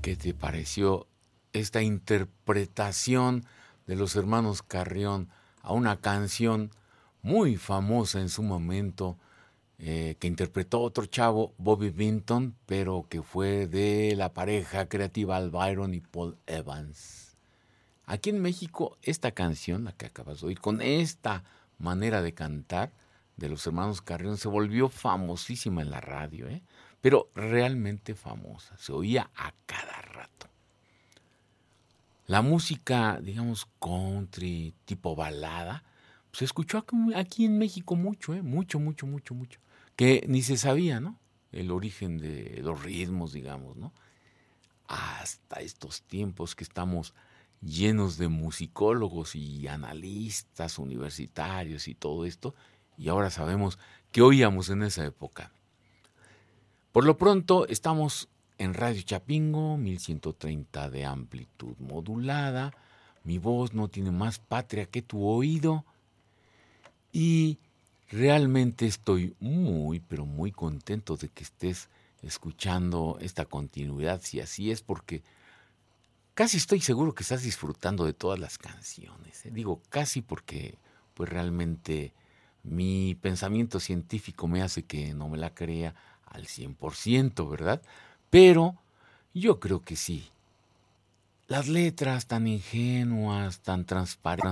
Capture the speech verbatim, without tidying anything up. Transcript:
¿Qué te pareció esta interpretación de los hermanos Carrión a una canción muy famosa en su momento, eh, que interpretó otro chavo, Bobby Vinton, pero que fue de la pareja creativa Al Byron y Paul Evans? Aquí en México, esta canción, la que acabas de oír, con esta manera de cantar de los hermanos Carrión, se volvió famosísima en la radio, ¿eh? Pero realmente famosa, se oía a cada rato. La música, digamos, country, tipo balada, se escuchó aquí en México mucho, ¿eh? Mucho, mucho, mucho, mucho. Que ni se sabía, ¿no? El origen de los ritmos, digamos, ¿no? Hasta estos tiempos que estamos llenos de musicólogos y analistas universitarios y todo esto, y ahora sabemos qué oíamos en esa época. Por lo pronto, estamos en Radio Chapingo, mil ciento treinta de amplitud modulada. Mi voz no tiene más patria que tu oído. Y realmente estoy muy, pero muy contento de que estés escuchando esta continuidad, si así es, porque casi estoy seguro que estás disfrutando de todas las canciones, ¿eh? Digo casi porque pues realmente mi pensamiento científico me hace que no me la crea al cien por ciento, ¿verdad? Pero yo creo que sí. Las letras tan ingenuas, tan transparentes,